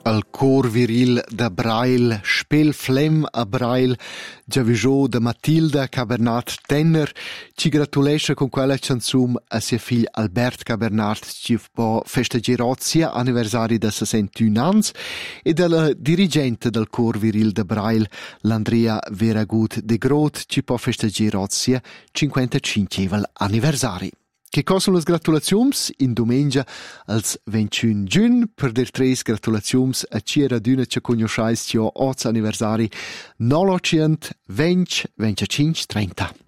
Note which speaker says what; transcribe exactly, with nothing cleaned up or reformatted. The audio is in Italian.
Speaker 1: Al cor viril da Braille, spel flem a Braille, giavigiò da Matilda Cabernat Tenner, ci gratulesce con quella canzum a sia figl Albert Cabernat, ci può festeggiare sia anniversari da sessantuno anni, e dalla dirigente del cor viril da Braille, l'Andrea Veragut de Groot, ci può festeggiare sia cinquantacinque anniversari. Che cosa sono le gratulazioni? In domenica, als ventuno giugno, per dir tres gratulazioni a Ciera d'una che conosceis tio otto anniversari, nolocient, venti, venticinque, trenta.